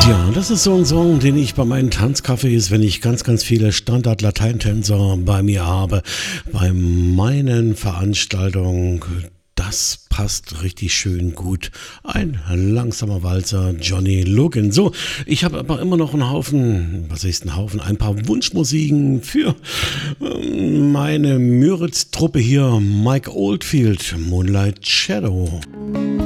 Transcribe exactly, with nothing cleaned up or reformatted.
Ja, das ist so ein Song, den ich bei meinen Tanzcafés, wenn ich ganz, ganz viele Standard-Lateintänzer bei mir habe, bei meinen Veranstaltungen, das passt richtig schön gut. Ein langsamer Walzer, Johnny Logan. So, ich habe aber immer noch einen Haufen, was ist ein Haufen, ein paar Wunschmusiken für ähm, meine Müritz-Truppe hier, Mike Oldfield, Moonlight Shadow.